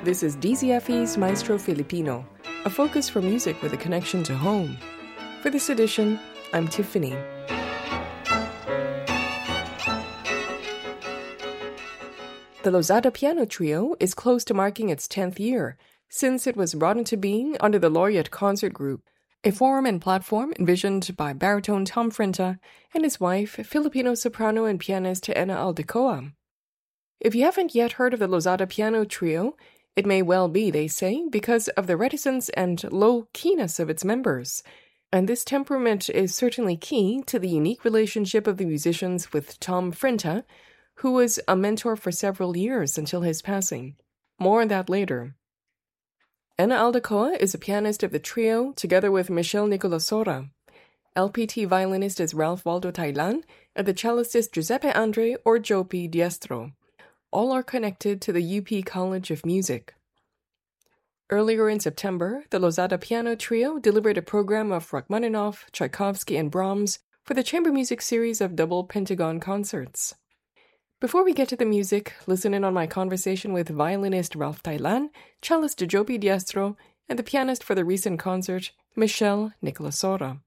This is DZFE's Maestro Filipino, a focus for music with a connection to home. For this edition, I'm Tiffany. The Lozada Piano Trio is close to marking its 10th year, since it was brought into being under the Laureate Concert Group, a forum and platform envisioned by baritone Tom Frenta and his wife, Filipino soprano and pianist Ena Aldecoa. If you haven't yet heard of the Lozada Piano Trio, it may well be, they say, because of the reticence and low keyness of its members. And this temperament is certainly key to the unique relationship of the musicians with Tom Frenta, who was a mentor for several years until his passing. More on that later. Ena Aldecoa is a pianist of the trio, together with Michelle Nicolosora. LPT violinist is Ralph Waldo Taylan, and the cellist is Giuseppe Andre or Jopi Diestro. All are connected to the UP College of Music. Earlier in September, the Lozada Piano Trio delivered a program of Rachmaninoff, Tchaikovsky, and Brahms for the chamber music series of double Pentagon concerts. Before we get to the music, listen in on my conversation with violinist Ralph Taylan, cellist Jopi Diestro, and the pianist for the recent concert, Michelle Nicolosora.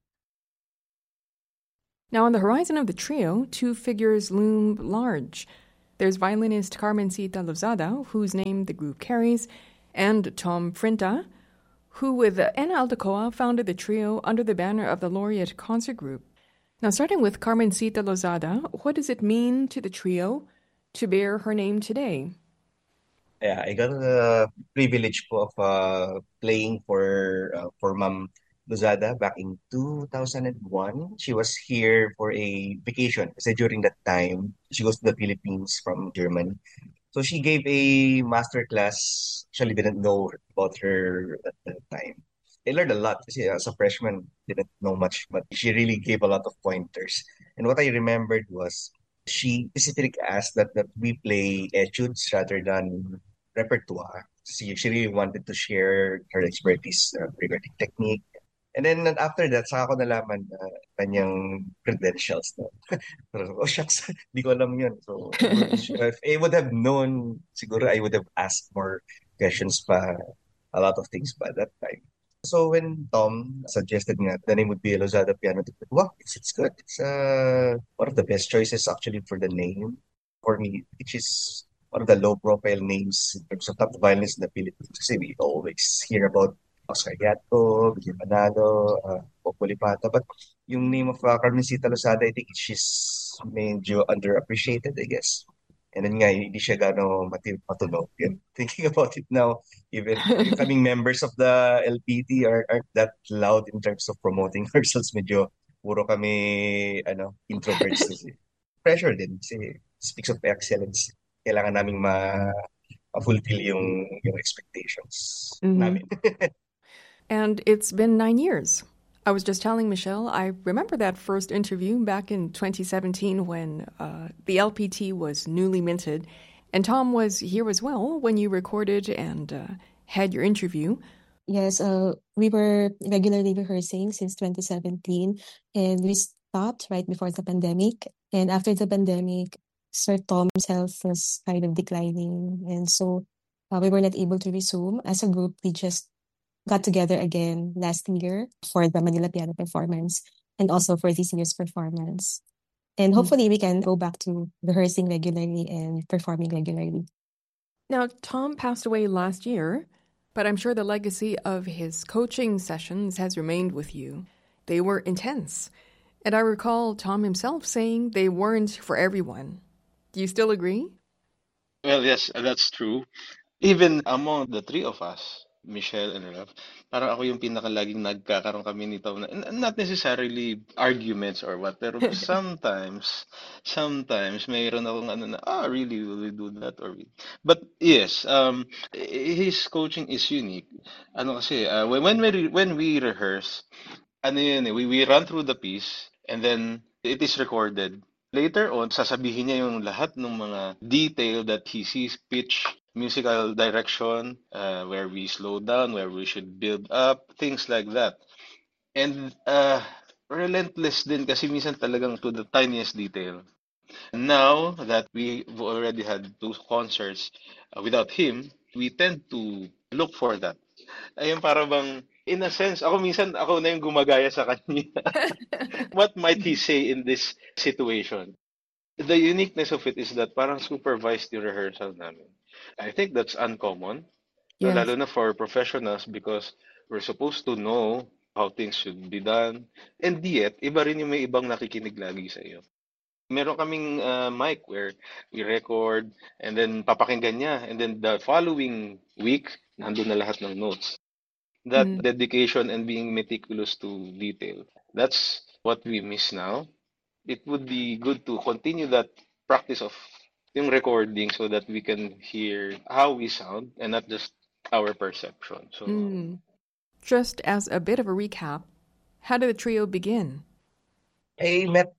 Now on the horizon of the trio, two figures loom large. There's violinist Carmencita Lozada, whose name the group carries, and Tom Frenta, who with Ena Aldecoa founded the trio under the banner of the Laureate Concert Group. Now, starting with Carmencita Lozada, what does it mean to the trio to bear her name today? Yeah, I got the privilege po of playing for Ma'am Lozada back in 2001. She was here for a vacation kasi during that time, she goes to the Philippines from Germany. So she gave a master class. Actually didn't know about her at that time. I learned a lot kasi as a freshman, didn't know much, but she really gave a lot of pointers. And what I remembered was she specifically asked that we play etudes rather than repertoire. She really wanted to share her expertise regarding technique. And then after that, saka ko nalaman kanyang credentials. No? Oh, shucks, di ko alam yun. So, if I would have known, siguro I would have asked more questions pa, a lot of things by that time. So when Tom suggested nga the name would be Lozada Piano, wow, it's good. It's one of the best choices actually for the name for me, which is one of the low profile names in terms of top violinists in the Philippines. Kasi we always hear about Oscar Gatto, Guillermo Manalo, Popo Lipata. But yung name of Carmencita Lozada, I think she's medyo underappreciated, I guess. And then nga, hindi siya gano'ng matunog. And thinking about it now, even becoming members of the LPT aren't that loud in terms of promoting ourselves. Medyo puro kami introverts. Kasi. Pressure din. Kasi speaks of excellence. Kailangan naming ma-fulfill yung expectations namin. And it's been 9 years. I was just telling Michelle, I remember that first interview back in 2017 when the LPT was newly minted, and Tom was here as well when you recorded and had your interview. Yes, we were regularly rehearsing since 2017, and we stopped right before the pandemic. And after the pandemic, Sir Tom's health was kind of declining, and so we were not able to resume. As a group, we just got together again last year for the Manila Piano performance and also for this year's performance. And hopefully we can go back to rehearsing regularly and performing regularly. Now, Tom passed away last year, but I'm sure the legacy of his coaching sessions has remained with you. They were intense. And I recall Tom himself saying they weren't for everyone. Do you still agree? Well, yes, that's true. Even among the three of us, Michelle and Ralph, parang ako yung pinakalaging nagkakaroon kami nito na not necessarily arguments or what, pero sometimes mayroon akong really will we do that but yes, his coaching is unique. Kasi when we rehearse, we run through the piece and then it is recorded. Later on, sasabihin niya yung lahat ng mga detail that he sees, pitch, musical direction, where we slow down, where we should build up, things like that. And relentless din kasi minsan talagang to the tiniest detail. Now that we've already had two concerts without him, we tend to look for that. Ayun, para bang, in a sense, ako minsan, ako na yung gumagaya sa kanya. What might he say in this situation? The uniqueness of it is that parang supervised yung rehearsal namin. I think that's uncommon, lalo Yes. na for professionals because we're supposed to know how things should be done. And yet, iba rin yung may ibang nakikinig lagi sa iyo. Meron kaming mic where we record and then papakinggan niya and then the following week, nandun na lahat ng notes. That Mm. dedication and being meticulous to detail, that's what we miss now. It would be good to continue that practice of yung recording so that we can hear how we sound and not just our perception. So, Mm. Just as a bit of a recap, how did the trio begin? I met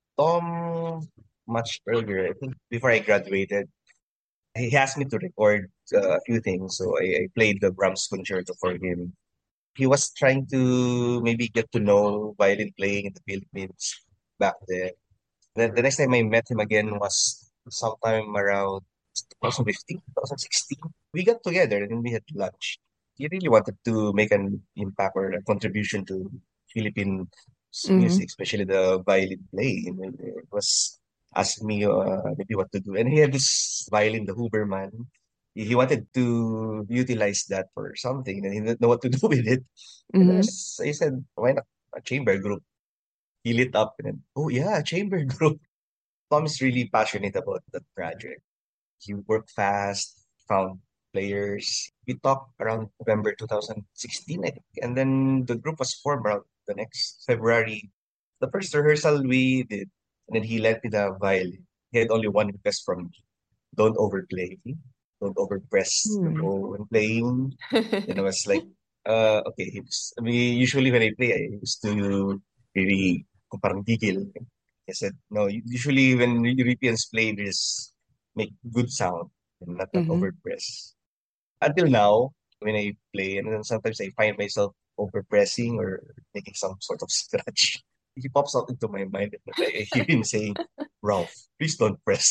Tom much earlier. I think before I graduated, he asked me to record a few things. So I played the Brahms concerto for him. He was trying to maybe get to know violin playing in the Philippines back then. Then the next time I met him again was sometime around 2015, 2016. We got together and we had lunch. He really wanted to make an impact or a contribution to Philippine Mm-hmm. music, especially the violin playing. And it was asking me maybe what to do. And he had this violin, the Huberman. He wanted to utilize that for something and he didn't know what to do with it. And Mm-hmm. I said, why not a chamber group? He lit up and then, oh yeah, chamber group. Tom is really passionate about that project. He worked fast, found players. We talked around November 2016, I think. And then the group was formed around the next February. The first rehearsal we did, and then he lent me the violin. He had only one request from me. Don't overplay. Don't overpress the Mm. bow when playing. Then I was like, okay. I mean, usually when I play, I used to really kung parang gigil. I said, no, usually when Europeans play, this make good sound and not that Mm-hmm. overpress. Until now, when I play, and then sometimes I find myself overpressing or making some sort of scratch. He pops out into my mind and I hear him saying, Ralph, please don't press.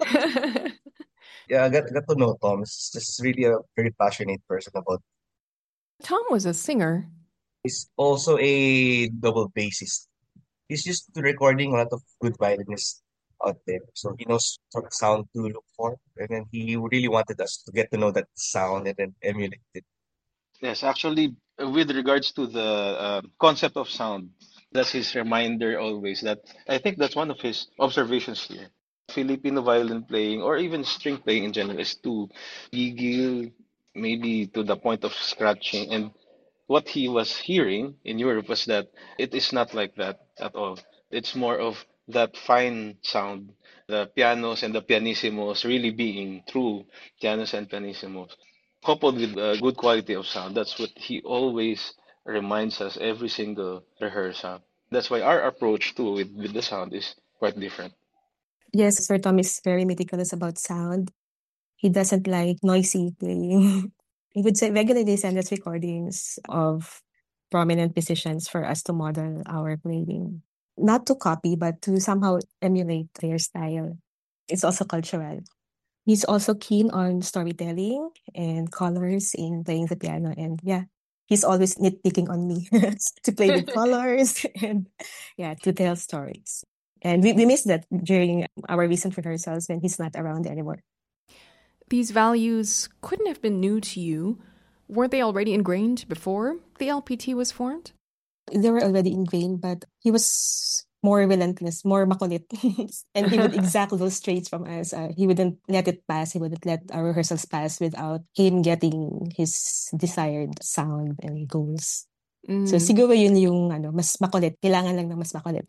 Yeah, I got to know Tom. He's just really a very passionate person about. Tom was a singer. He's also a double bassist. He's used to recording a lot of good violinists out there. So he knows what sound to look for. And then he really wanted us to get to know that sound and then emulate it. yes, actually, with regards to the concept of sound, that's his reminder always that I think that's one of his observations here. Filipino violin playing or even string playing in general is too giggle, maybe to the point of scratching. And what he was hearing in Europe was that it is not like that at all. It's more of that fine sound, the pianos and the pianissimos really being true pianos and pianissimos, coupled with a good quality of sound. That's what he always reminds us every single rehearsal. That's why our approach too with the sound is quite different. Yes, Sir Tom is very meticulous about sound. He doesn't like noisy playing. He would say regularly send us recordings of prominent musicians for us to model our playing. Not to copy, but to somehow emulate their style. It's also cultural. He's also keen on storytelling and colors in playing the piano. And yeah, he's always nitpicking on me to play with colors and yeah, to tell stories. And we miss that during our recent rehearsals when he's not around anymore. These values couldn't have been new to you. Weren't they already ingrained before the LPT was formed? They were already ingrained, but he was more relentless, more makulit. And he would exact those traits from us. He wouldn't let it pass. He wouldn't let our rehearsals pass without him getting his desired sound and goals. So Mm. siguro yun yung mas makulit. Kailangan lang ng mas makulit.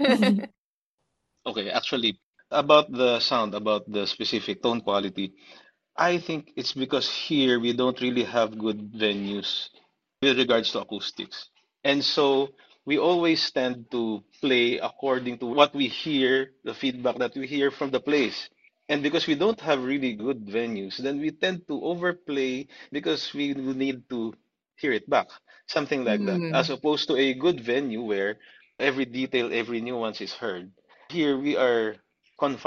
Okay, actually, about the sound, about the specific tone quality, I think it's because here we don't really have good venues with regards to acoustics. And so we always tend to play according to what we hear, the feedback that we hear from the place. And because we don't have really good venues, then we tend to overplay because we need to hear it back, something like that, as Mm. opposed to a good venue where every detail, every nuance is heard. Here we are confined.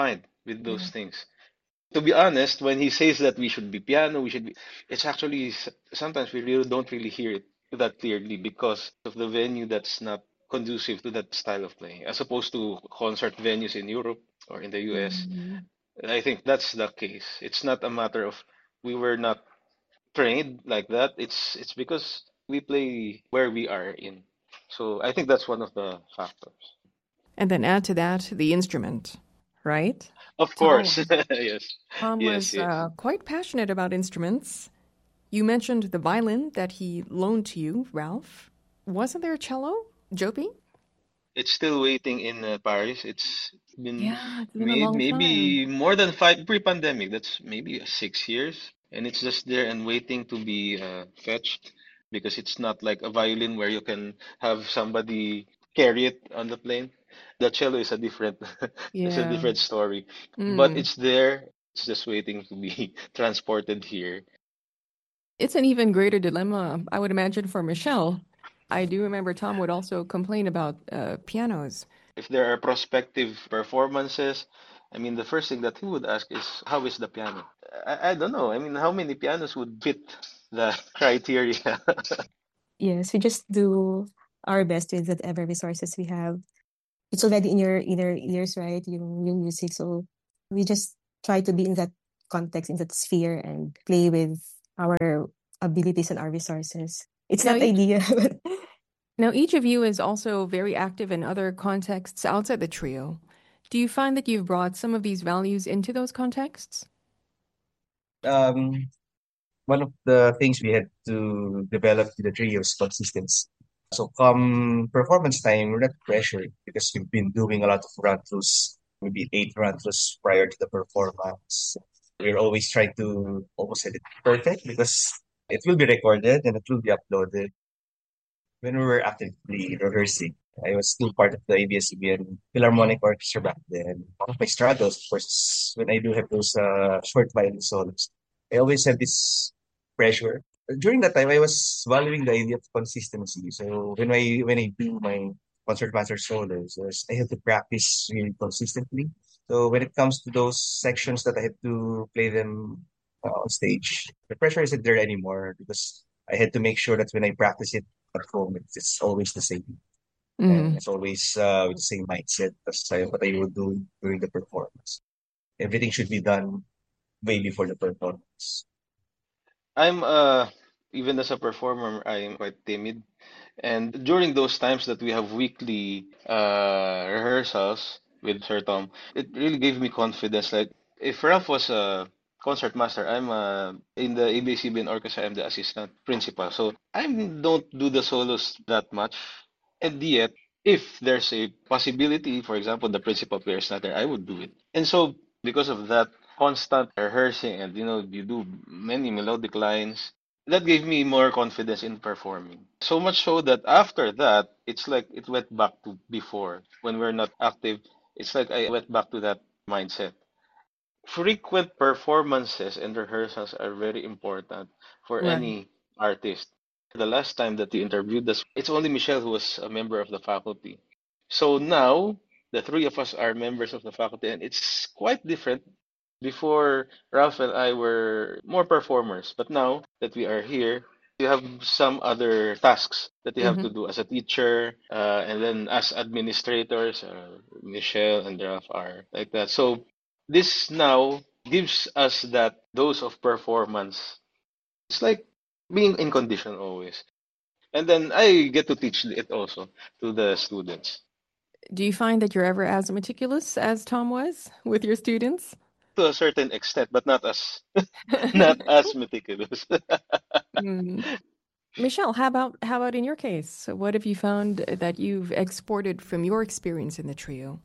with Yeah. those things. To be honest, when he says that we should be piano, we should be, it's actually sometimes we really don't really hear it that clearly because of the venue that's not conducive to that style of playing, as opposed to concert venues in Europe or in the US. Mm-hmm. I think that's the case. It's not a matter of we were not trained like that. It's because we play where we are in. So I think that's one of the factors. And then add to that the instrument, right? Of course. Tom, Yes. Tom Yes, was yes. quite passionate about instruments. You mentioned the violin that he loaned to you, Ralph. Wasn't there a cello, Joby? It's still waiting in Paris. It's been Yeah, it's been a long time. maybe more than five pre-pandemic. That's maybe 6 years, and it's just there and waiting to be fetched because it's not like a violin where you can have somebody carry it on the plane. The cello is a different, it's a Yeah. different story, but Mm. it's there. It's just waiting to be transported here. It's an even greater dilemma, I would imagine, for Michelle. I do remember Tom would also complain about pianos. If there are prospective performances, I mean, the first thing that he would ask is, how is the piano? I don't know. I mean, how many pianos would fit the criteria? Yes, we just do our best with whatever resources we have. It's already in your ears, right? Yung music. So we just try to be in that context, in that sphere, and play with our abilities and our resources. It's Now not each idea, but now each of you is also very active in other contexts outside the trio. Do you find that you've brought some of these values into those contexts? Um, One of the things we had to develop with the trio is consistency. So come performance time, we're not pressured because we've been doing a lot of run-throughs, maybe 8 run-throughs prior to the performance. We're always trying to almost get it perfect because it will be recorded and it will be uploaded. When we were actively rehearsing, I was still part of the ABS-CBN Philharmonic Orchestra back then. One of my struggles, of course, is when I do have those short violin solos. I always have this pressure. During that time, I was valuing the idea of consistency. So when I do my concertmaster solos, I have to practice really consistently. So when it comes to those sections that I have to play them on stage, the pressure isn't there anymore because I had to make sure that when I practice it at home, it's always the same. And Mm. it's always with the same mindset as what I would do during the performance. Everything should be done way before the performance. I'm even as a performer, I'm quite timid. And during those times that we have weekly rehearsals with Sir Tom, it really gave me confidence. Like if Ralph was a concert master, I'm in the ABCBN orchestra. I'm the assistant principal, so I don't do the solos that much. And yet, if there's a possibility, for example, the principal player is not there, I would do it. And so, because of that constant rehearsing, and you do many melodic lines, that gave me more confidence in performing. So much so that after that, it's like it went back to before when we're not active. It's like I went back to that mindset. Frequent performances and rehearsals are very important for Right. any artist. The last time that you interviewed us, it's only Michelle who was a member of the faculty. So now the three of us are members of the faculty, and it's quite different. Before, Ralph and I were more performers, but now that we are here, you have some other tasks that you have Hmm. to do as a teacher, and then as administrators, Michelle and Ralph are like that. So this now gives us that dose of performance. It's like being in condition always. And then I get to teach it also to the students Do you find that you're ever as meticulous as Tom was with your students? to a certain extent, but not as not as meticulous. Mm. Michelle, how about in your case? What have you found that you've exported from your experience in the trio?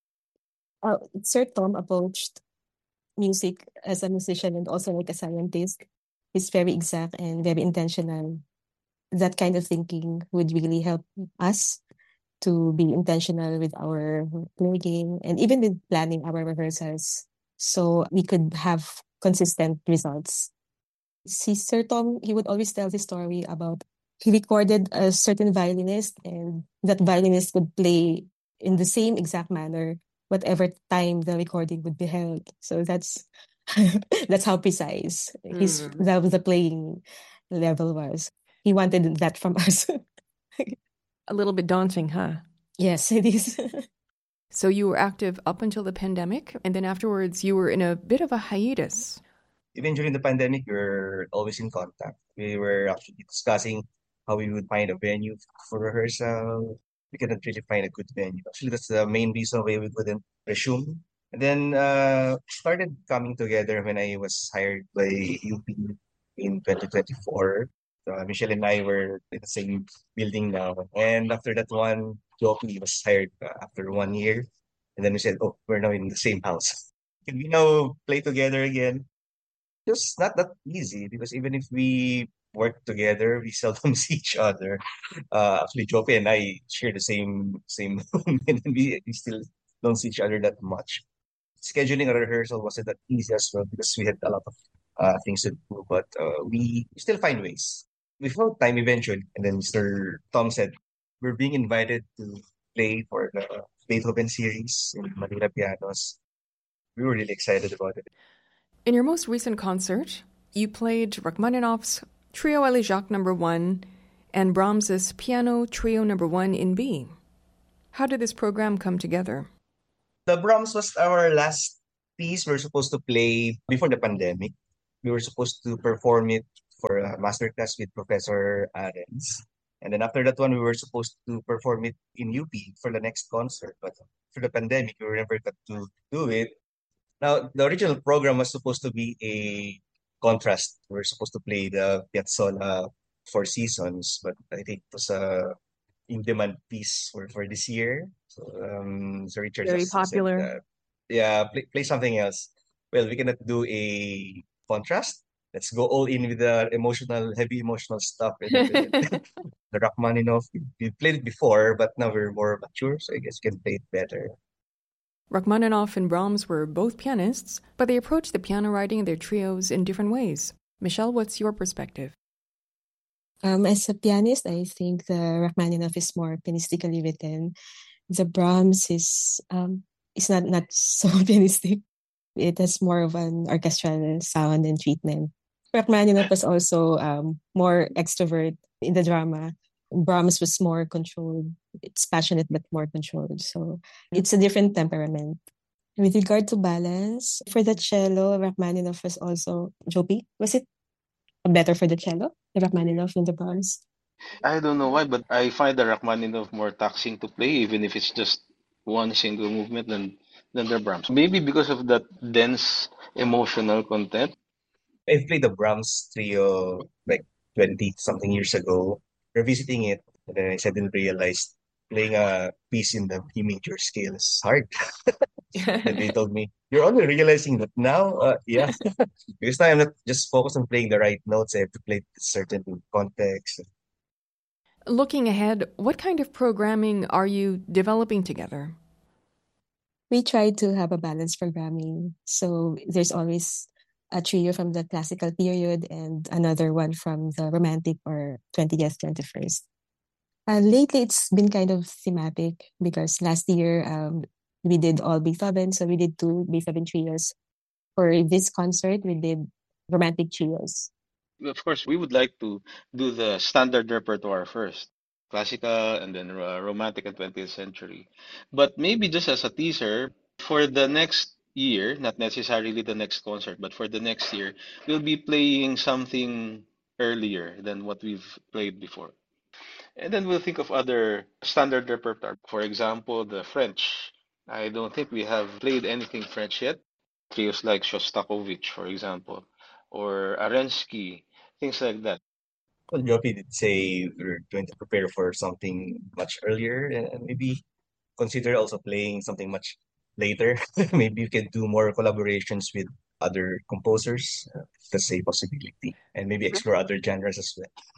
Sir Tom approached music as a musician and also like a scientist. He's very exact and very intentional. That kind of thinking would really help us to be intentional with our playing and even with planning our rehearsals so we could have consistent results. See, Sir Tom, he would always tell his story about he recorded a certain violinist and that violinist would play in the same exact manner whatever time the recording would be held. So that's how precise that was the playing level was. He wanted that from us. A little bit daunting, huh? Yes, it is. So you were active up until the pandemic, and then afterwards you were in a bit of a hiatus. Even during the pandemic, we were always in contact. We were actually discussing how we would find a venue for rehearsal. We couldn't really find a good venue. Actually, that's the main reason why we couldn't resume. And then started coming together when I was hired by UP in 2024. So Michelle and I were in the same building now. And after that one, Jopi was hired after 1 year. And then we said, oh, we're now in the same house. Can we now play together again? Just not that easy because even if we work together, we seldom see each other. Actually, Jope and I share the same room, and we still don't see each other that much. Scheduling a rehearsal wasn't that easy as well because we had a lot of things to do, but we still find ways. We found time eventually, and then Mr. Tom said, "We're being invited to play for the Beethoven series in Manila Pianos." We were really excited about it. In your most recent concert, you played Rachmaninoff's Trio Elegiac No. 1 and Brahms's Piano Trio No. 1 in B. How did this program come together? The Brahms was our last piece we were supposed to play before the pandemic. We were supposed to perform it for a masterclass with Professor Arens. And then after that one, we were supposed to perform it in UP for the next concert. But for the pandemic, we were never got to do it. Now, the original program was supposed to be a contrast. We were supposed to play the Piazzolla Four Seasons, but I think it was a in-demand piece for this year. So Richard Very just said, popular. yeah, play something else. Well, we cannot do a contrast. Let's go all in with the heavy emotional stuff. And the Rachmaninoff, we played it before, but now we're more mature, so I guess we can play it better. Rachmaninoff and Brahms were both pianists, but they approached the piano writing of their trios in different ways. Michelle, what's your perspective? As a pianist, I think the Rachmaninoff is more pianistically written. The Brahms is not so pianistic. It has more of an orchestral sound and treatment. Rachmaninoff was also more extrovert in the drama. Brahms was more controlled. It's passionate but more controlled. So it's a different temperament. With regard to balance, for the cello, Rachmaninoff was also Jopi. Was it better for the cello, the Rachmaninoff and the Brahms? I don't know why, but I find the Rachmaninoff more taxing to play, even if it's just one single movement than the Brahms. Maybe because of that dense emotional content. I played the Brahms trio like 20 something years ago, revisiting it, and then I suddenly realized playing a piece in the B major scale is hard. And they told me, "You're only realizing that now?" Yeah, because now I'm not just focused on playing the right notes. I have to play certain context. Looking ahead, what kind of programming are you developing together? We try to have a balanced programming. So there's always a trio from the classical period and another one from the romantic or 20th, 21st. Lately, it's been kind of thematic because last year we did all Beethoven, so we did 2 Beethoven trios. For this concert, we did romantic trios. Of course, we would like to do the standard repertoire first, classical and then romantic and 20th century. But maybe just as a teaser, for the next year, not necessarily the next concert, but for the next year, we'll be playing something earlier than what we've played before. And then we'll think of other standard repertoire. For example, the French. I don't think we have played anything French yet. Trios like Shostakovich, for example, or Arensky, things like that. Well, Jopi did say we're going to prepare for something much earlier and maybe consider also playing something much later. Maybe you can do more collaborations with other composers. That's a possibility. And maybe explore other genres as well.